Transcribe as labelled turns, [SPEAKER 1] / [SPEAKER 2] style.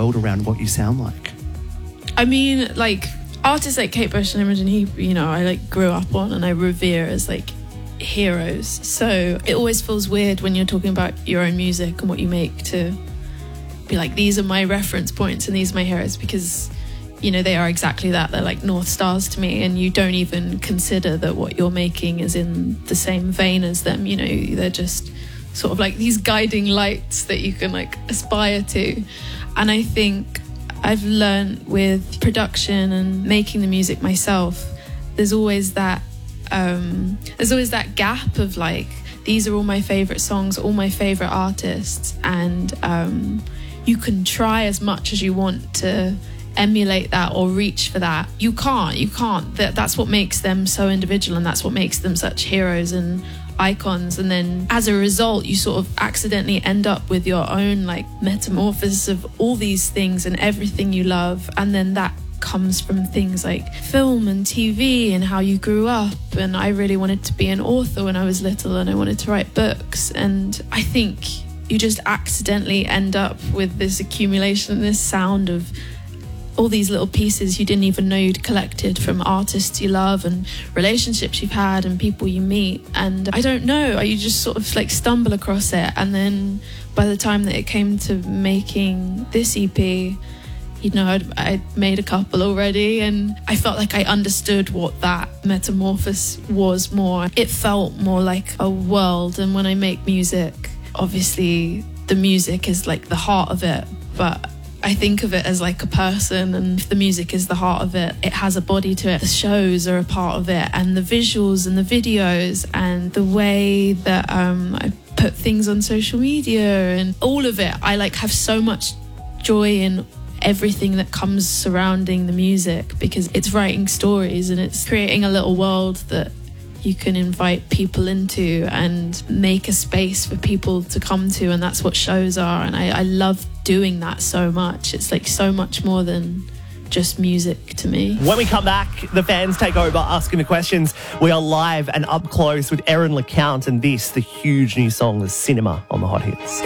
[SPEAKER 1] world around what you sound like?
[SPEAKER 2] I mean, like, artists like Kate Bush and Imogen Heap, you know, I like grew up on and I revere as like heroes. So it always feels weird when you're talking about your own music and what you make to be like, these are my reference points and these are my heroes, because, you know, they are exactly that. They're like North Stars to me, and you don't even consider that what you're making is in the same vein as them. You know, they're just sort of like these guiding lights that you can like aspire to. And I think I've learned with production and making the music myself, there's always that gap of like, these are all my favorite songs, all my favorite artists, and you can try as much as you want to emulate that or reach for that. You can't. That's what makes them so individual, and that's what makes them such heroes and icons. And then as a result, you sort of accidentally end up with your own like metamorphosis of all these things and everything you love. And then that comes from things like film and TV and how you grew up. And I really wanted to be an author when I was little, and I wanted to write books. And I think you just accidentally end up with this accumulation, this sound of all these little pieces you didn't even know you'd collected from artists you love and relationships you've had and people you meet. And I don't know, you just sort of like stumble across it. And then by the time that it came to making this EP, you know, I'd made a couple already, and I felt like I understood what that metamorphosis was more. It felt more like a world. And when I make music, obviously the music is like the heart of it, but I think of it as like a person, and if the music is the heart of it, it has a body to it. The shows are a part of it, and the visuals and the videos and the way that I put things on social media and all of it. I like have so much joy in everything that comes surrounding the music, because it's writing stories and it's creating a little world that you can invite people into and make a space for people to come to. And that's what shows are. And I love doing that so much. It's like so much more than just music to me.
[SPEAKER 1] When we come back, the fans take over asking the questions. We are live and up close with Erin LeCount and this, the huge new song, The Cinema, on the Hot Hits.